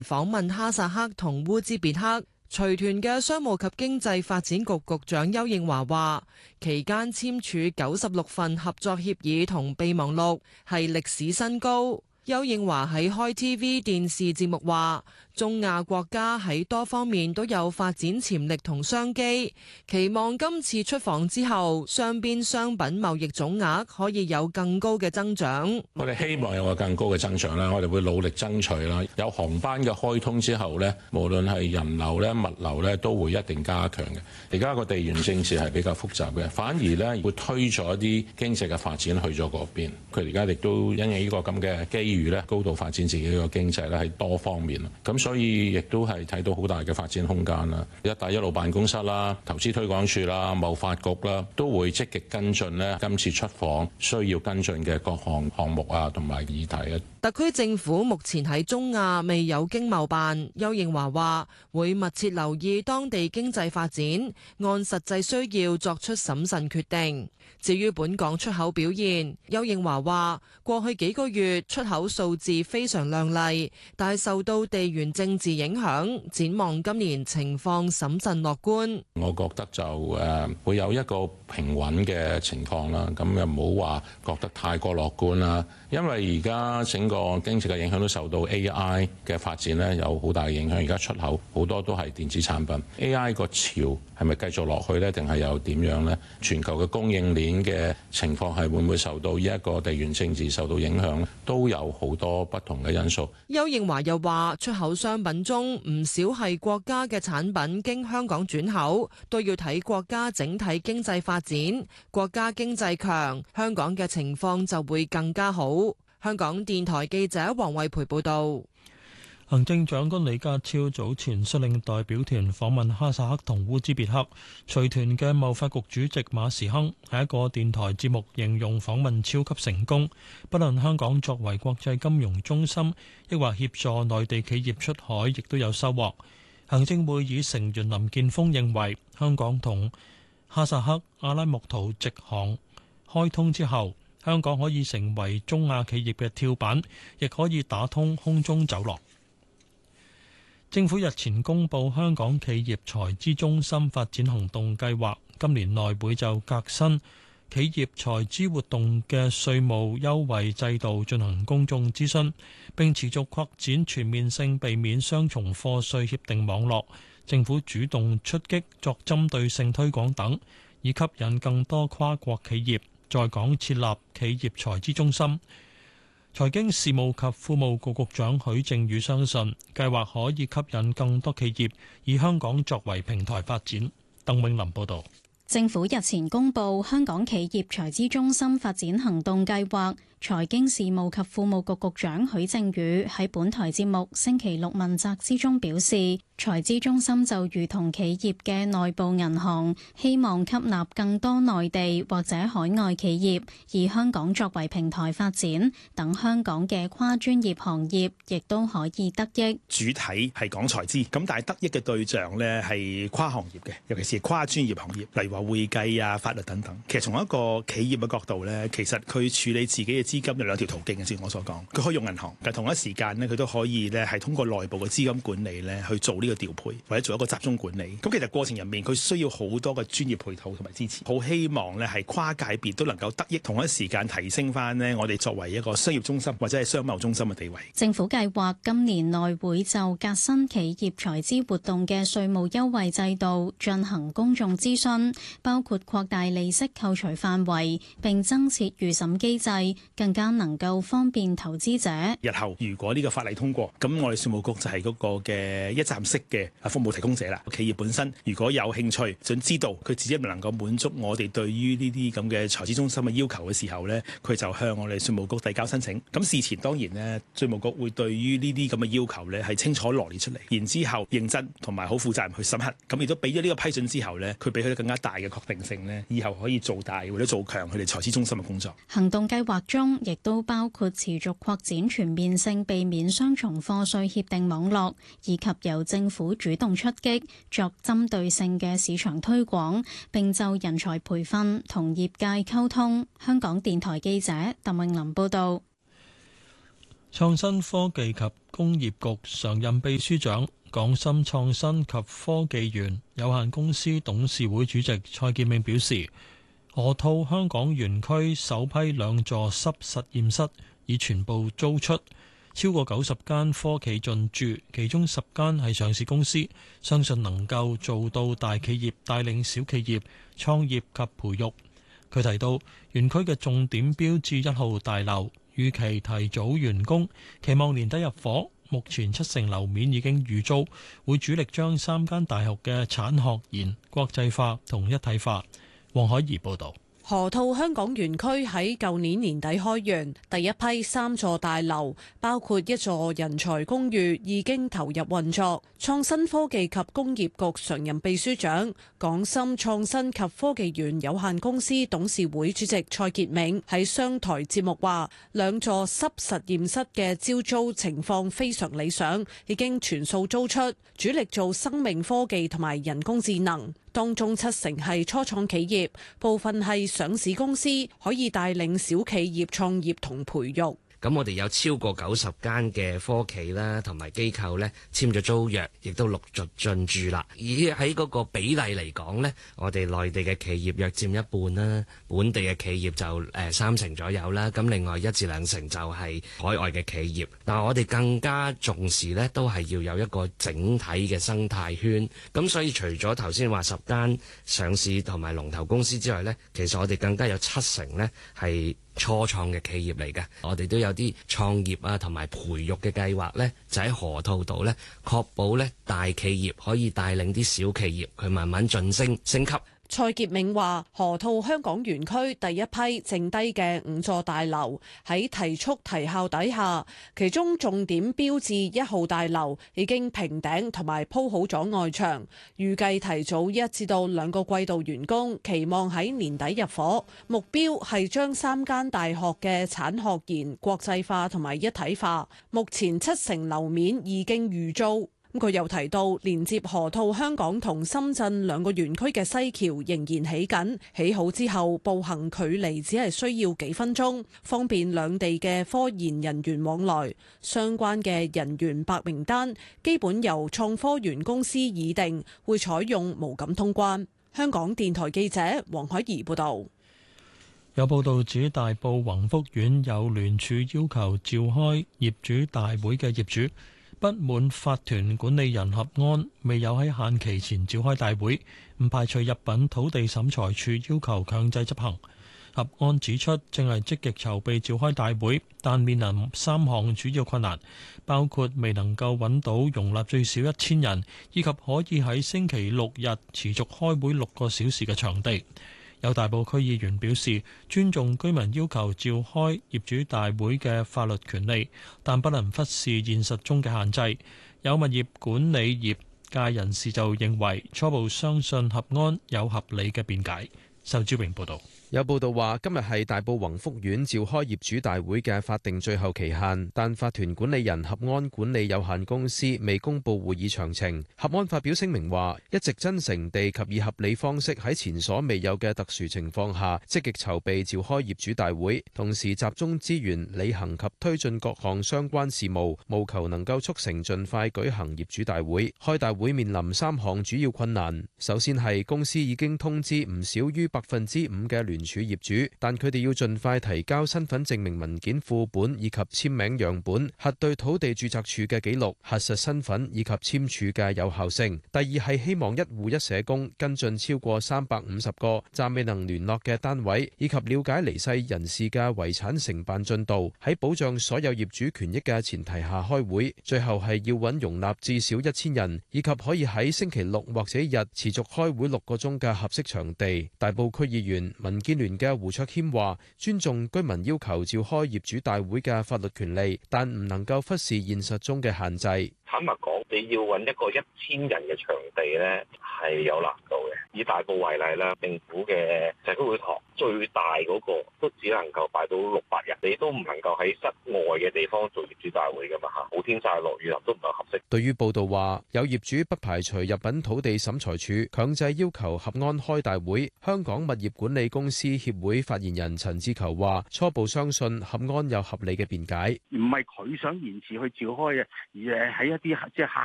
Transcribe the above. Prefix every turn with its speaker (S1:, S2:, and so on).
S1: 訪問哈薩克同烏茲別克。隨團嘅商務及經濟發展局局長邱應華話，期間簽署96份合作協議同備忘錄，係歷史新高。邱應華喺開 TV 電視節目話，中亞國家喺多方面都有發展潛力同商機，期望今次出訪之後，雙邊商品貿易總額可以有更高嘅增長。
S2: 我哋希望有個更高嘅增長啦，我哋會努力爭取啦。有航班嘅開通之後呢，無論係人流咧、物流咧，都會一定加強嘅。而家個地緣政治係比較複雜嘅，反而呢會推咗一啲經濟嘅發展去咗嗰邊。佢而家亦都因應呢個咁嘅機遇咧，高度發展自己個經濟咧，喺多方面。咁所以亦都係睇到好大嘅發展空間啦。一帶一路辦公室啦、投資推廣署啦、貿發局啦，都會積極跟進咧今次出訪需要跟進嘅各項項目啊，同埋議題啊。
S1: 特區政府目前喺中亞未有經貿辦，邱應華話會密切留意當地經濟發展，按實際需要作出審慎決定。至於本港出口表現，邱應華話過去幾個月出口數字非常亮麗，但係受到地緣政治影響，展望今年情況審慎樂觀。
S2: 我覺得就會有一個平穩嘅情況啦，咁又唔好話覺得太過樂觀啦，因為而家整個經濟嘅影響都受到 AI 嘅發展咧，有好大嘅影響。而家出口好多都係電子產品，AI 個潮係咪繼續落去呢？定係又點樣呢？全球嘅供應鏈嘅情況係會唔會受到呢一個地緣政治受到影響？都有好多不同嘅因素。
S1: 邱應華又話，出口商品中唔少係國家嘅產品經香港轉口，都要睇國家整體經濟發展。國家經濟強，香港嘅情況就會更加好。香港電台記者黃慧培報道。
S3: 行政長官李家超早前率領代表團訪問哈薩克同烏茲別克，隨團嘅貿發局主席馬時亨喺一個電台節目形容訪問超級成功，不論香港作為國際金融中心，抑或協助內地企業出海，亦都有收穫。行政會議成員林健鋒認為，香港同哈薩克阿拉木圖直航開通之後，香港可以成為中亞企業嘅跳板，亦可以打通空中走廊。政府日前公布香港企業財資中心發展行動計劃，今年內會就革新企業財資活動嘅稅務優惠制度進行公眾諮詢，並持續擴展全面性避免雙重課稅協定網絡。政府主動出擊作針對性推廣等，以吸引更多跨國企業在港設立企業財資中心。財經事務及庫務局局長許正宇相信，計劃可以吸引更多企業以香港作為平台發展。鄧永林報導。
S4: 政府日前公布香港企業財資中心發展行動計劃。財經事務及庫務局局長許正宇喺本台節目星期六問責之中表示，財資中心就如同企業嘅內部銀行，希望吸納更多內地或者海外企業，以香港作為平台發展，等香港嘅跨專業行業亦都可以得益。
S5: 主體係講財資，咁但係得益嘅對象呢係跨行業嘅，尤其是跨專業行業，例如話會計啊、法律等等。其實從一個企業嘅角度呢，其實佢處理自己嘅資金有兩條途徑嘅，正如我所講，佢可以用銀行，但同一時間呢，佢都可以呢係通過內部嘅資金管理呢去做呢個調配，或者做一個集中管理。咁其實過程入面佢需要好多嘅專業配套同埋支持，好希望呢係跨界別都能夠得益，同一時間提升翻呢我哋作為一個商業中心或者係商貿中心嘅地位。
S4: 政府計劃今年內會就革新企業財資活動嘅稅務優惠制度進行公眾諮詢，包括擴大利息扣除範圍，並增設預審機制，更加能夠方便投資者。
S5: 日後如果呢個法例通過，咁我哋稅務局就係嗰個嘅一站式嘅服務提供者啦。企業本身如果有興趣想知道佢自己能夠滿足我哋對於呢啲咁嘅財資中心嘅要求嘅時候呢，佢就向我哋稅務局遞交申請。咁事前當然呢，稅務局會對於呢啲咁嘅要求呢係清楚羅列出嚟，然之後認真同埋好負責任去審核。咁亦都俾咗呢個批准之後呢，佢俾佢更加大嘅確定性呢，以後可以做大或者做強佢哋財資中心嘅工作。
S4: 行動計劃中亦都包括持續擴展全面性避免雙重課稅協定網絡，以及由政府主動出擊作針對性嘅市場推廣，並就人才培訓同業界溝通。香港電台記者鄧詠琳報道。
S3: 創新科技及工業局常任秘書長、港深創新及科技園有限公司董事會主席蔡建銘表示，河套香港園區首批2座濕實驗室已全部租出，超過90間科企進駐，其中10間係上市公司，相信能夠做到大企業帶領小企業創業及培育。佢提到，園區嘅重點標誌1號大樓預期提早完工，期望年底入伙。目前70%樓面已經預租，會主力將3間大學嘅產學研國際化同一體化。黃海怡報導。
S6: 河套香港園區喺舊年年底開園，第一批3座大樓，包括1座人才公寓已經投入運作。創新科技及工業局常任秘書長、港深創新及科技園有限公司董事會主席蔡傑銘喺商台節目話，2座濕實驗室嘅招租情況非常理想，已經全數租出，主力做生命科技同埋人工智能。當中70%係初創企業，部分係上市公司，可以帶領小企業創業同培育。
S7: 咁我哋有超過90間嘅科企啦，同埋機構咧簽咗租約，亦都陸續進駐啦。而喺嗰個比例嚟講呢，我哋內地嘅企業約佔一半啦，本地嘅企業就30%左右啦。咁另外1至2成就係海外嘅企業。但係我哋更加重視呢，都係要有一個整體嘅生態圈。咁所以除咗頭先話10間上市同埋龍頭公司之外呢，其實我哋更加有70%呢係初創嘅企業嚟嘅，我哋都有啲創業啊同埋培育嘅計劃呢，就喺河套度呢，確保呢大企業可以帶領啲小企業佢慢慢晉升升級。
S6: 蔡傑銘話：河套香港園區第一批剩低嘅5座大樓喺提速提效底下，其中重點標誌1號大樓已經平頂同埋鋪好咗外牆，預計提早1至2個季度完工，期望喺年底入伙。目標係將3間大學嘅產學研國際化同埋一體化。目前70%樓面已經預租。佢又提到，連接河套香港同深圳2個園區嘅西橋仍然起緊，起好之後步行距離只係需要幾分鐘，方便兩地嘅科研人員往來。相關嘅人員白名單基本由創科園公司擬定，會採用無感通關。香港電台記者黃海怡報導。
S3: 有報道指大埔宏福苑有聯署要求召開業主大會嘅業主不滿法團管理人合安未有喺限期前召開大會，唔排除入稟土地審裁處要求強制執行。合安指出，正係積極籌備召開大會，但面臨3項主要困難，包括未能夠揾到容納最少1000人，以及可以喺星期六日持續開會6個小時嘅場地。有大埔區議員表示尊重居民要求召開業主大會嘅法律權利，但不能忽視現實中嘅限制。有物業管理業界人士就認為初步相信合安有合理嘅辯解。仇志榮報導。
S8: 有報道話，今日係大埔宏福苑召開業主大會嘅法定最後期限，但法團管理人合安管理有限公司未公佈會議詳情。合安發表聲明話，一直真誠地及以合理方式喺前所未有嘅特殊情況下，積極籌備召開業主大會，同時集中資源履行及推進各項相關事務，務求能夠促成盡快舉行業主大會。開大會面臨3項主要困難，首先係公司已經通知唔少於5%嘅聯署業主，但佢哋要盡快提交身份證明文件副本以及簽名樣本，核對土地註冊處嘅記錄，核實身份以及簽署嘅有效性。第二係希望一戶一社工跟進超過350個暫未能聯絡嘅單位，以及了解離世人士嘅遺產承辦進度，喺保障所有業主權益嘅前提下開會。最後係要揾容納至少1000人，以及可以喺星期六或者日持續開會6個鐘嘅合適場地。大埔區議員民建聯嘅胡卓謙話：尊重居民要求召開業主大會嘅法律權利，但唔能夠忽視現實中嘅限制。
S9: 坦白講， 你要揾一個1000人嘅場地咧，係有難度嘅。以大埔為例啦，政府嘅社區會堂最大嗰個都只能夠擺到600人，你都唔能夠喺室外嘅地方做業主大會噶嘛嚇，好天曬落雨淋都唔夠合適。
S8: 對於報道話有業主不排除入稟土地審裁處強制要求合安開大會，香港物業管理公司協會發言人陳志球話：初步相信合安有合理嘅辯解，
S10: 唔係佢想延遲去召開嘅，而係喺一啲即係客